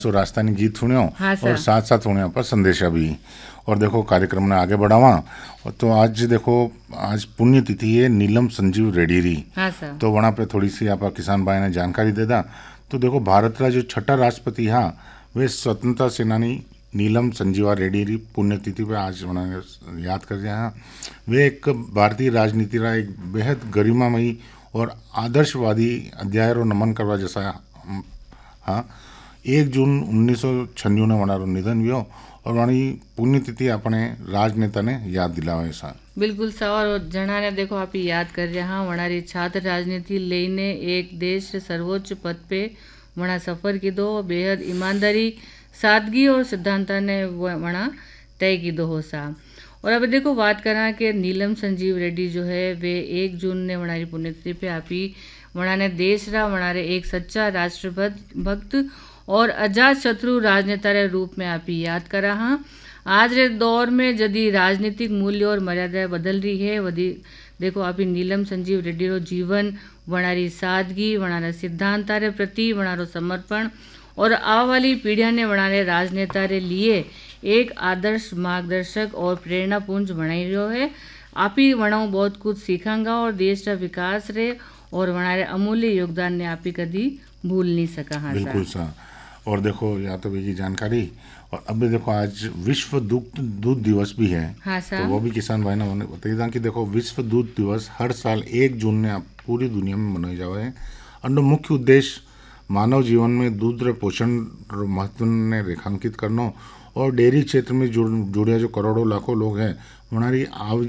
तो राजस्थानी गीत सुनियो हाँ और सर। साथ साथ सुनियो पर संदेशा भी। और देखो कार्यक्रम ने आगे बढ़ावा। और तो आज देखो आज पुण्यतिथि है नीलम संजीव रेड्डी री। हाँ सर। तो वहाँ पे थोड़ी सी आप किसान भाई ने जानकारी दे दा। तो देखो भारत का जो छठा राष्ट्रपति हाँ वे स्वतंत्रता सेनानी नीलम संजीवा रेड्डी री पुण्यतिथि पे आज उन्होंने याद कर दिया। हाँ वे एक भारतीय राजनीति का एक बेहद गरिमामयी और आदर्शवादी अध्याय रो नमन करवा जैसा। हाँ 1 जून 1996 ने वनारो निधन हुआ और वाणी पुण्यतिथि अपने राजनेता ने याद दिलावा ऐसा। बिल्कुल सर। और जना ने देखो आप ही याद कर रहे हाँ वनारी छात्र राजनीति लेने एक देश सर्वोच्च पद पे वना सफर की दो बेहद ईमानदारी सादगी और सिद्धांत ने वना तय की दो हो सा। और अब देखो बात करा कि नीलम संजीव रेड्डी जो है वे 1 जून ने वनारी पुण्यतिथि पे आप ही वना ने देश रा वनारे एक सच्चा राष्ट्रभक्त और अजात शत्रु राजनेता रे रूप में आप ही याद करा हाँ। आज रे दौर में यदि राजनीतिक मूल्य और मर्यादाएं बदल रही है वही देखो आप ही नीलम संजीव रेड्डी रो जीवन वनारी सादगी वनारा सिद्धांत रे प्रति वनारो समर्पण और आने वाली पीढ़ियां ने वनारे राजनेता रे लिए एक आदर्श मार्गदर्शक और प्रेरणा पुंज बनाई रहो है। आप ही वनाओ बहुत कुछ सीखांगा और देश का विकास रे और वनारे अमूल्य योगदान ने आप ही कभी भूल नहीं सका। हाँ बिल्कुल सा। और देखो या तो की जानकारी और अब देखो आज विश्व दूध दिवस भी है। हाँ तो वो भी किसान भाई ने बताइए कि देखो विश्व दूध दिवस हर साल 1 जून ने पूरी दुनिया में मनाया जावा है। और मुख्य उद्देश्य मानव जीवन में दूध रे पोषण महत्व ने रेखांकित करना और डेयरी क्षेत्र में जुड़े जो करोड़ों लाखों लोग हैं उन्हारी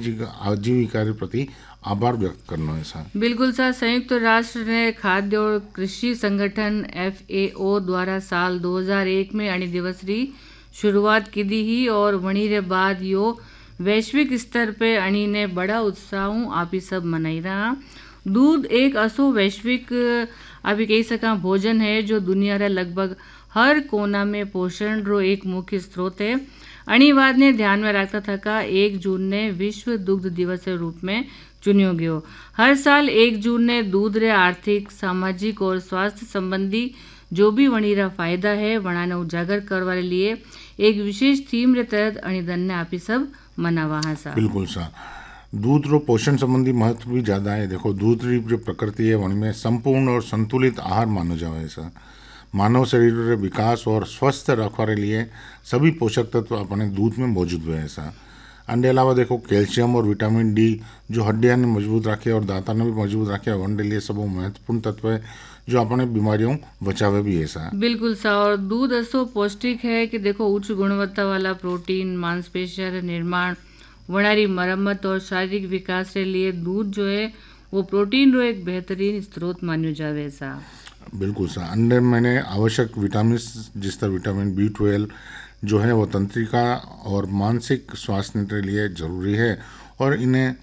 आजीविका के प्रति आभार व्यक्त करना है सर। बिल्कुल सर। संयुक्त राष्ट्र ने खाद्य और कृषि संगठन FAO द्वारा साल 2001 में अणी दिवस री शुरुआत की दी ही और वणी रे बाद यो वैश्विक स्तर पे अणी ने बड़ा उत्साह आप ही सब मनाई रहा। दूध एक असो वैश्विक आप ही कही सका भोजन है जो दुनिया रे लगभग हर कोना में पोषण रो एक मुख्य स्रोत है। अणीवाद ने ध्यान में रखता था का 1 जून ने विश्व दुग्ध दिवस के रूप में चुनियो गयो। हर साल 1 जून ने दूध रे आर्थिक सामाजिक और स्वास्थ्य संबंधी जो भी वणी रा फायदा है वणा ने उजागर करवा लिए एक विशेष थीम रे तहत अणिदन ने आप ही सब मनावा हाँ सा। बिल्कुल सा। दूध रो पोषण संबंधी महत्व भी ज़्यादा है। देखो दूध री जो प्रकृति है उनमें संपूर्ण और संतुलित आहार मानो जाए ऐसा। मानव शरीर रे विकास और स्वस्थ रखने लिए सभी पोषक तत्व अपने दूध में मौजूद हुए ऐसा। अंडे अलावा देखो कैल्शियम और विटामिन डी जो हड्डियां ने मजबूत रखे और दांता ने भी मजबूत रखे अंडे लिए सब महत्वपूर्ण तत्व है जो अपने बीमारियों बचावे भी ऐसा। बिल्कुल सा। और दूध ऐसो पौष्टिक है कि देखो उच्च गुणवत्ता वाला प्रोटीन मांसपेशियों निर्माण वनारी मरम्मत और शारीरिक विकास के लिए दूध जो है वो प्रोटीन रो एक बेहतरीन स्रोत मान्यो जावे ऐसा। बिल्कुल सर। अंडे में आवश्यक विटामिन जिस तरह विटामिन B12 जो है वो तंत्रिका और मानसिक स्वास्थ्य के लिए जरूरी है और इन्हें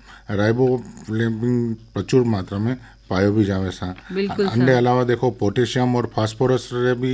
राइबोफ्लेविन प्रचुर मात्रा में पायो भी जावे सा। अंडे अलावा देखो पोटेशियम और फास्फोरस रे भी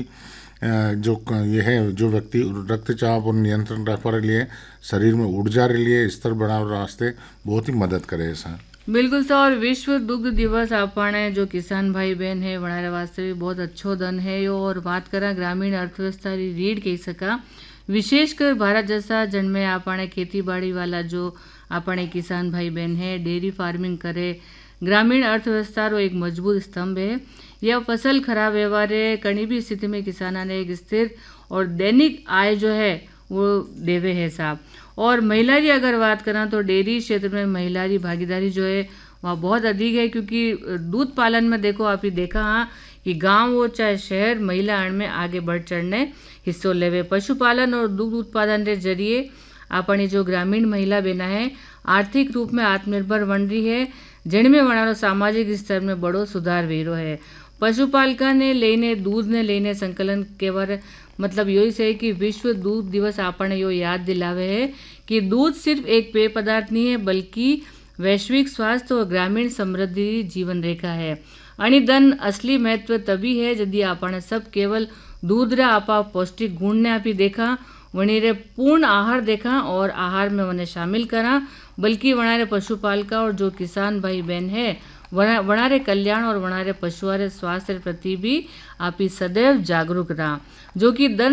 जो ये है जो व्यक्ति रक्तचाप और नियंत्रण रखने के लिए शरीर में ऊर्जा के लिए स्तर बढ़ाने रास्ते बहुत ही मदद करे ऐसा। बिल्कुल सर। और विश्व दुग्ध दिवस आपने जो किसान भाई बहन है वनारे वास्ते भी बहुत अच्छो दिन है यो। और बात करा ग्रामीण अर्थव्यवस्था री रीढ़ कही सका विशेषकर भारत जैसा जिनमें आपने खेती बाड़ी वाला जो अपने किसान भाई बहन है डेयरी फार्मिंग करे ग्रामीण अर्थव्यवस्था रो एक मजबूत स्तंभ है। यह फसल खराब व्यवहार कहीं भी स्थिति में किसाना ने एक स्थिर और दैनिक आय जो है वो देवे है साहब। और महिला की अगर बात करें तो डेयरी क्षेत्र में महिला की भागीदारी जो है वहाँ बहुत अधिक है क्योंकि दूध पालन में देखो आप ही देखा हाँ कि गांव हो चाहे शहर महिला में आगे बढ़ चढ़ने हिस्सों लेवे। पशुपालन और दुग्ध उत्पादन के जरिए अपनी जो ग्रामीण महिला बहना है आर्थिक रूप में आत्मनिर्भर बन रही है जिनमें वनारो सामाजिक स्तर में बड़ो सुधार वेरो है। पशुपालका ने लेने दूध ने लेने संकलन केवल मतलब यही से कि विश्व दूध दिवस आपने यो याद दिलावे है कि दूध सिर्फ एक पेय पदार्थ नहीं है बल्कि वैश्विक स्वास्थ्य और ग्रामीण समृद्धि जीवन रेखा है। अणिधन असली महत्व तभी है यदि आपने सब केवल दूध रा आपा पौष्टिक गुण ने आप ही देखा वणी रे पूर्ण आहार देखा और आहार में उन्हें शामिल करा बल्कि वनारे पशुपालका और जो किसान भाई बहन है वणारे कल्याण और वणारे पशुआरे स्वास्थ्य प्रति भी आप ही सदैव जागरूक रहा जो कि दन